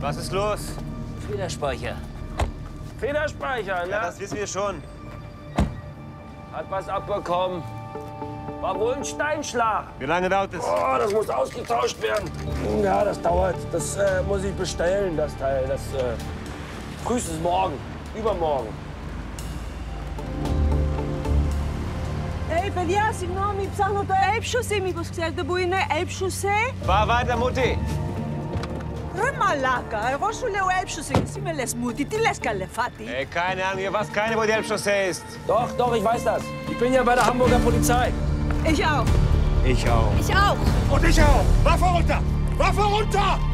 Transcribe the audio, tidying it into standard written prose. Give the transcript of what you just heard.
Was ist los? Federspeicher. Federspeicher, ne? Ja, das wissen wir schon. Hat was abbekommen. War wohl ein Steinschlag. Wie lange dauert es? Oh, das muss ausgetauscht werden. Ja, das dauert. Das muss ich bestellen, das Teil. Das frühestens morgen, übermorgen. Hey, παιδιά, συγγνώμη, ψάχνω το Elbchaussee. Μήπως ξέρετε που είναι Elbchaussee? Fahr weiter, Mutti. Ρε μαλάκα, εγώ σου λέω Elbchaussee και εσύ με λες μούτι. Τι λες καλεφάτι? Keine Ahnung, hier weiß keiner, wo die Elbchaussee ist. Doch, ich weiß das. Ich bin ja bei der Hamburger Polizei. Ich auch. Ich auch. Ich auch. Und ich auch. Waffe runter! Waffe runter!